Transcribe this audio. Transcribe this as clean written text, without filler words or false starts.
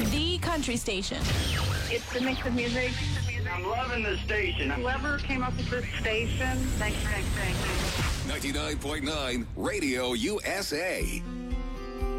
The country station. It's the mix of music. I'm loving the station. Whoever came up with this station, thanks. 99.9 Radio USA.